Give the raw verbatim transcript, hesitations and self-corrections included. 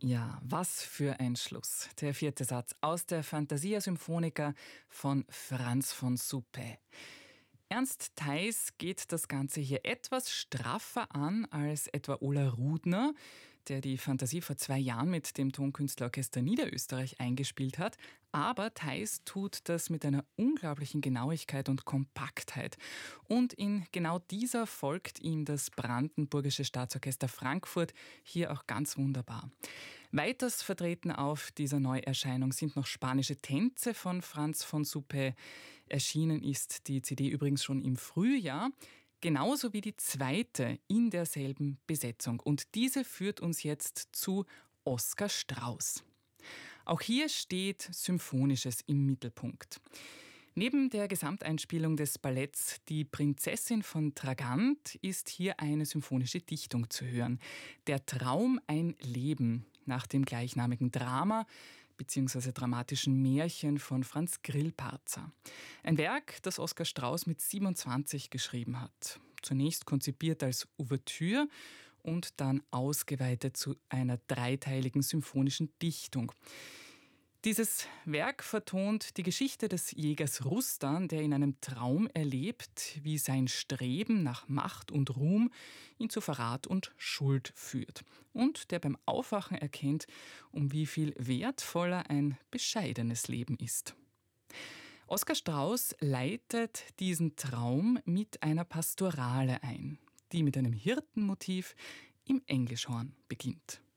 Ja, was für ein Schluss. Der vierte Satz aus der Fantasia Symphonica von Franz von Suppé. Ernst Theis geht das Ganze hier etwas straffer an als etwa Ola Rudner, der die Fantasie vor zwei Jahren mit dem Tonkünstlerorchester Niederösterreich eingespielt hat. Aber Theis tut das mit einer unglaublichen Genauigkeit und Kompaktheit. Und in genau dieser folgt ihm das Brandenburgische Staatsorchester Frankfurt hier auch ganz wunderbar. Weiters vertreten auf dieser Neuerscheinung sind noch spanische Tänze von Franz von Suppé. Erschienen ist die C D übrigens schon im Frühjahr, genauso wie die zweite in derselben Besetzung. Und diese führt uns jetzt zu Oskar Strauß. Auch hier steht Symphonisches im Mittelpunkt. Neben der Gesamteinspielung des Balletts Die Prinzessin von Tragant ist hier eine symphonische Dichtung zu hören. Der Traum ein Leben nach dem gleichnamigen Drama bzw. dramatischen Märchen von Franz Grillparzer. Ein Werk, das Oskar Strauß mit siebenundzwanzig geschrieben hat. Zunächst konzipiert als Ouvertüre und dann ausgeweitet zu einer dreiteiligen symphonischen Dichtung. Dieses Werk vertont die Geschichte des Jägers Rustan, der in einem Traum erlebt, wie sein Streben nach Macht und Ruhm ihn zu Verrat und Schuld führt. Und der beim Aufwachen erkennt, um wie viel wertvoller ein bescheidenes Leben ist. Oskar Strauß leitet diesen Traum mit einer Pastorale ein, die mit einem Hirtenmotiv im Englischhorn beginnt.